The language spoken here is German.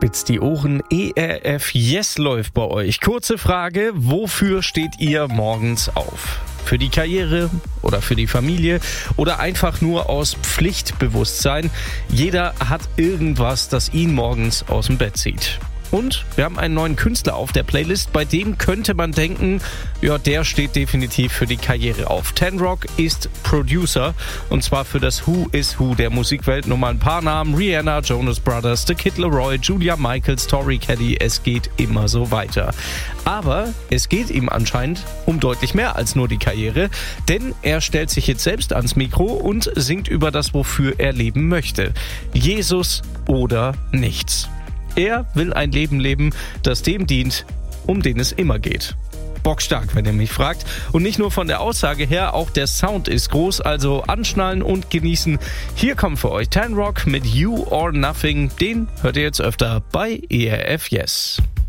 Spitzt die Ohren, ERF Yes läuft bei euch. Kurze Frage, wofür steht ihr morgens auf? Für die Karriere oder für die Familie oder einfach nur aus Pflichtbewusstsein? Jeder hat irgendwas, das ihn morgens aus dem Bett zieht. Und wir haben einen neuen Künstler auf der Playlist, bei dem könnte man denken, ja, der steht definitiv für die Karriere auf. Tanrock ist Producer und zwar für das Who is Who der Musikwelt. Nur mal ein paar Namen: Rihanna, Jonas Brothers, The Kid Laroi, Julia Michaels, Tori Kelly. Es geht immer so weiter. Aber es geht ihm anscheinend um deutlich mehr als nur die Karriere, denn er stellt sich jetzt selbst ans Mikro und singt über das, wofür er leben möchte. Jesus oder nichts. Er will ein Leben leben, das dem dient, um den es immer geht. Bockstark, wenn ihr mich fragt. Und nicht nur von der Aussage her, auch der Sound ist groß, also anschnallen und genießen. Hier kommt für euch Tanrock mit You or Nothing. Den hört ihr jetzt öfter bei ERF Yes.